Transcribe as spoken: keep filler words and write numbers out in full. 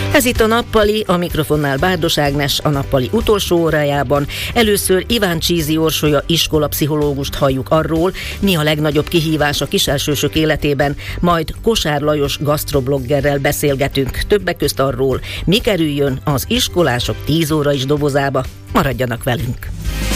Ez itt a Nappali, a mikrofonnál Bárdos Ágnes, a Nappali utolsó órájában. Először Iván Csízi Orsolya iskolapszichológust halljuk arról, mi a legnagyobb kihívás a kiselsősök életében, majd Kosár Lajos gasztrobloggerrel beszélgetünk, többek közt arról, mi kerüljön az iskolások tíz óra is dobozába. Maradjanak velünk!